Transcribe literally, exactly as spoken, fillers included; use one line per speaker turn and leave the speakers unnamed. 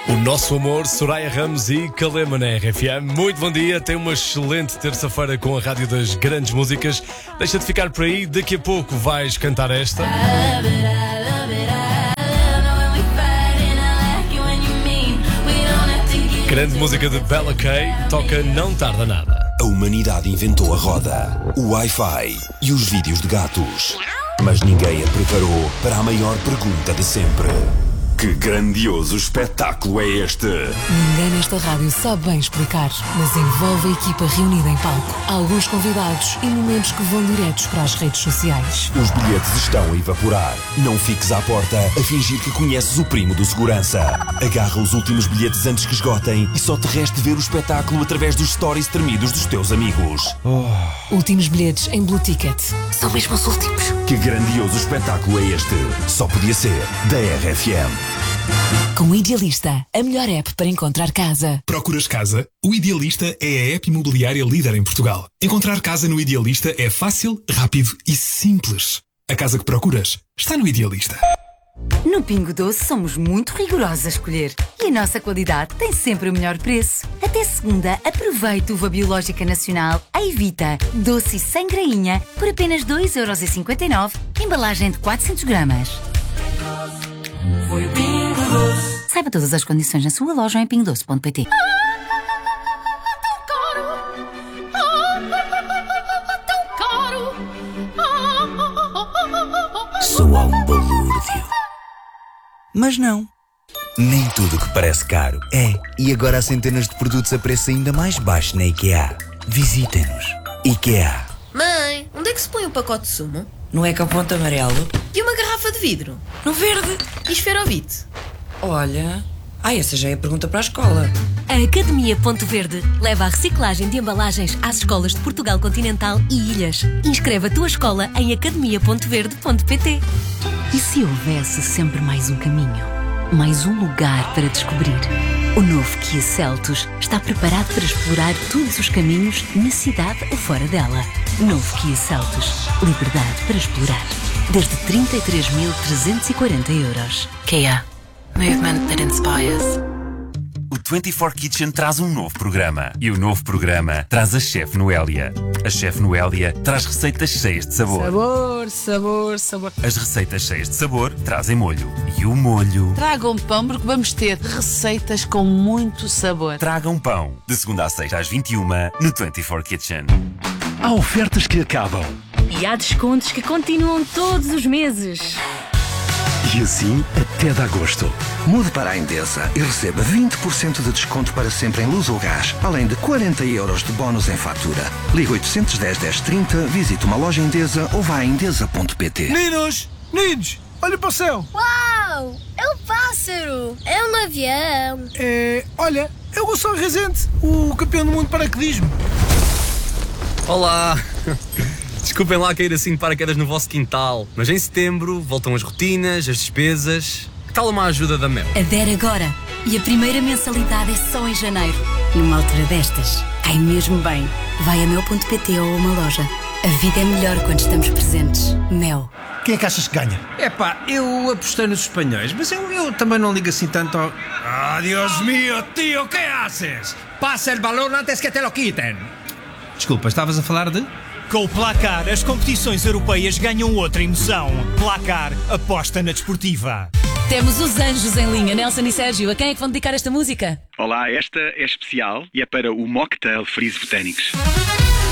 O nosso amor, Soraya Ramos e Calema na R F M. Muito bom dia, tem uma excelente terça-feira com a Rádio das Grandes Músicas. Deixa de ficar por aí, daqui a pouco vais cantar esta. Grande música de Bella Kay, toca Não Tarda Nada.
A humanidade inventou a roda, o Wi-Fi e os vídeos de gatos. Mas ninguém a preparou para a maior pergunta de sempre. Que grandioso espetáculo é este?
Ninguém nesta rádio sabe bem explicar, mas envolve a equipa reunida em palco. Há alguns convidados e momentos que vão diretos para as redes sociais.
Os bilhetes estão a evaporar. Não fiques à porta a fingir que conheces o primo do segurança. Agarra os últimos bilhetes antes que esgotem e só te reste ver o espetáculo através dos stories tremidos dos teus amigos.
Oh. Últimos bilhetes em Blue Ticket. São mesmo os últimos.
Que grandioso espetáculo é este? Só podia ser da R F M.
Com o Idealista, a melhor app para encontrar casa.
Procuras casa? O Idealista é a app imobiliária líder em Portugal. Encontrar casa no Idealista é fácil, rápido e simples. A casa que procuras está no Idealista.
No Pingo Doce somos muito rigorosos a escolher e a nossa qualidade tem sempre o melhor preço. Até segunda, aproveite uva biológica nacional a Evita, doce e sem grainha, por apenas dois euros e cinquenta e nove, embalagem de quatrocentos gramas. Foi o Pingo Doce. Saiba todas as condições na sua loja em pingo doce ponto pt.
Soa um balúrdio. Mas não. Nem tudo o que parece caro é. E agora há centenas de produtos a preço ainda mais baixo na IKEA. Visitem-nos. IKEA.
Mãe, onde é que se põe o pacote de sumo?
No ecoponto amarelo.
E uma garrafa de vidro?
No verde.
E esferovite?
Olha... Ah, essa já é a pergunta para a escola.
A Academia Ponto Verde leva a reciclagem de embalagens às escolas de Portugal Continental e Ilhas. Inscreve a tua escola em academia ponto verde ponto pt.
E se houvesse sempre mais um caminho? Mais um lugar para descobrir? O novo Kia Seltos está preparado para explorar todos os caminhos na cidade ou fora dela. Novo Kia Seltos. Liberdade para explorar. Desde trinta e três mil trezentos e quarenta euros. Kia. Movement that inspires.
O vinte e quatro Kitchen traz um novo programa. E o novo programa traz a chefe Noélia. A chefe Noélia traz receitas cheias de sabor.
Sabor, sabor, sabor.
As receitas cheias de sabor trazem molho. E o molho...
Tragam pão porque vamos ter receitas com muito sabor.
Tragam pão. De segunda a sexta às vinte e uma no vinte e quatro Kitchen.
Há ofertas que acabam.
E há descontos que continuam todos os meses.
E assim até de agosto. Mude para a Endesa e receba vinte por cento de desconto para sempre em luz ou gás, além de quarenta euros de bónus em fatura. Liga oitocentos e dez, dez trinta, visite uma loja Endesa ou vá a endesa ponto pt.
Meninos, meninos, olha para o céu.
Uau, é um pássaro, é um avião.
É, olha, é o Gonçalo Rezende, o campeão do mundo de paraquedismo.
Olá! Desculpem lá cair assim de paraquedas no vosso quintal, mas em setembro voltam as rotinas, as despesas. Que tal uma ajuda da Mel?
Adere agora e a primeira mensalidade é só em janeiro. Numa altura destas, cai mesmo bem. Vai a mel ponto pt ou a uma loja. A vida é melhor quando estamos presentes. Mel.
Quem é que achas que ganha?
Epá, eu apostei nos espanhóis, mas eu, eu também não ligo assim tanto ao...
Ah, Dios mío, tío, ¿qué haces?
Passa el balón antes que te lo quiten. Desculpa, estavas a falar de...
Com o Placar, as competições europeias ganham outra emoção. Placar, aposta na desportiva.
Temos os anjos em linha, Nelson e Sérgio. A quem é que vão dedicar esta música?
Olá, esta é especial e é para o Mocktail Freeze Botânicos.